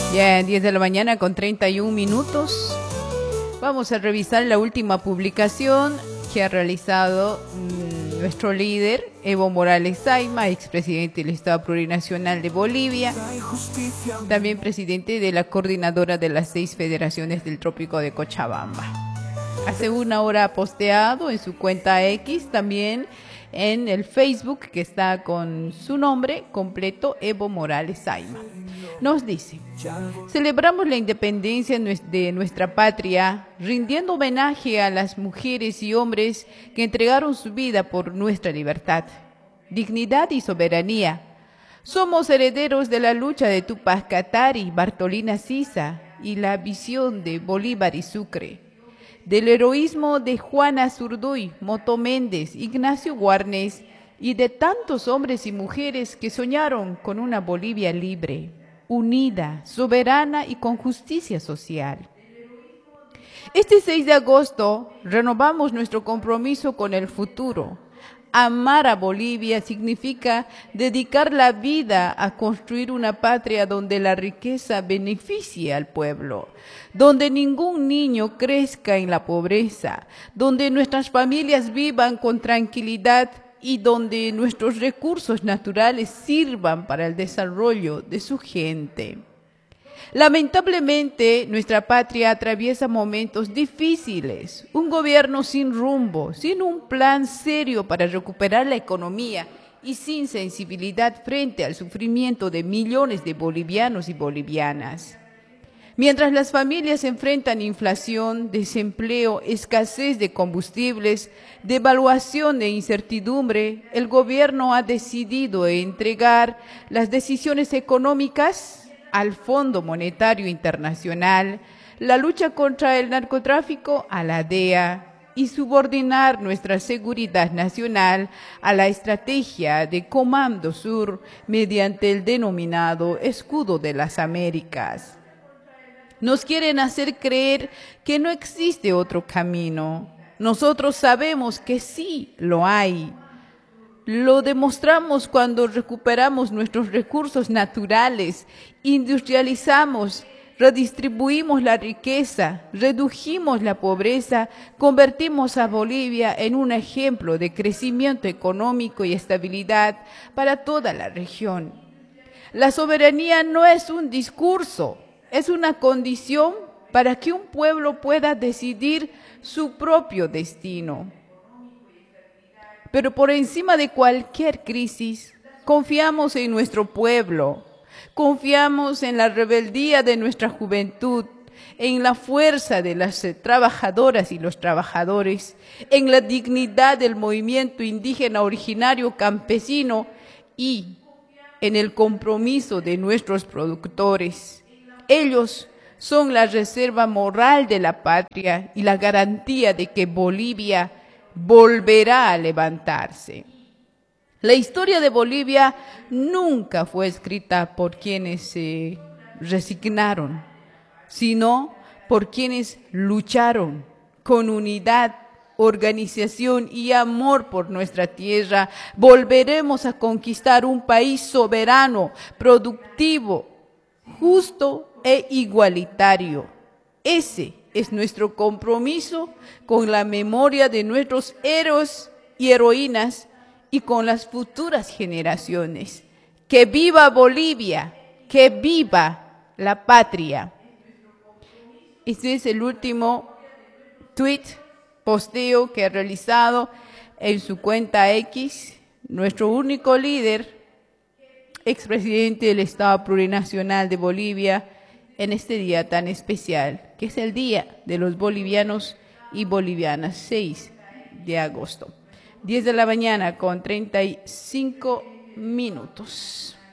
Ya, 10 de la mañana con 31 minutos. Vamos a revisar la última publicación que ha realizado nuestro líder, Evo Morales Saima, expresidente del Estado Plurinacional de Bolivia, también presidente de la coordinadora de las 6 federaciones del Trópico de Cochabamba. Hace una hora ha posteado en su cuenta X, también en el Facebook, que está con su nombre completo, Evo Morales Saima. Nos dice: celebramos la independencia de nuestra patria, rindiendo homenaje a las mujeres y hombres que entregaron su vida por nuestra libertad, dignidad y soberanía. Somos herederos de la lucha de Túpac Katari, Bartolina Sisa y la visión de Bolívar y Sucre, del heroísmo de Juana Zurduy, Moto Méndez, Ignacio Guarnes y de tantos hombres y mujeres que soñaron con una Bolivia libre, unida, soberana y con justicia social. Este 6 de agosto renovamos nuestro compromiso con el futuro. Amar a Bolivia significa dedicar la vida a construir una patria donde la riqueza beneficie al pueblo, donde ningún niño crezca en la pobreza, donde nuestras familias vivan con tranquilidad y donde nuestros recursos naturales sirvan para el desarrollo de su gente. Lamentablemente, nuestra patria atraviesa momentos difíciles, un gobierno sin rumbo, sin un plan serio para recuperar la economía y sin sensibilidad frente al sufrimiento de millones de bolivianos y bolivianas. Mientras las familias enfrentan inflación, desempleo, escasez de combustibles, devaluación e incertidumbre, el gobierno ha decidido entregar las decisiones económicas al Fondo Monetario Internacional, la lucha contra el narcotráfico a la DEA y subordinar nuestra seguridad nacional a la estrategia de Comando Sur mediante el denominado Escudo de las Américas. Nos quieren hacer creer que no existe otro camino. Nosotros sabemos que sí lo hay. Lo demostramos cuando recuperamos nuestros recursos naturales, industrializamos, redistribuimos la riqueza, redujimos la pobreza, convertimos a Bolivia en un ejemplo de crecimiento económico y estabilidad para toda la región. La soberanía no es un discurso, es una condición para que un pueblo pueda decidir su propio destino. Pero por encima de cualquier crisis, confiamos en nuestro pueblo, confiamos en la rebeldía de nuestra juventud, en la fuerza de las trabajadoras y los trabajadores, en la dignidad del movimiento indígena originario campesino y en el compromiso de nuestros productores. Ellos son la reserva moral de la patria y la garantía de que Bolivia volverá a levantarse. La historia de Bolivia nunca fue escrita por quienes se resignaron, sino por quienes lucharon con unidad, organización y amor por nuestra tierra. Volveremos a conquistar un país soberano, productivo, justo e igualitario. Ese es nuestro compromiso con la memoria de nuestros héroes y heroínas y con las futuras generaciones. ¡Que viva Bolivia! ¡Que viva la patria! Este es el último posteo que ha realizado en su cuenta X, nuestro único líder, expresidente del Estado Plurinacional de Bolivia, en este día tan especial, que es el Día de los Bolivianos y Bolivianas, 6 de agosto. 10 de la mañana con 35 minutos.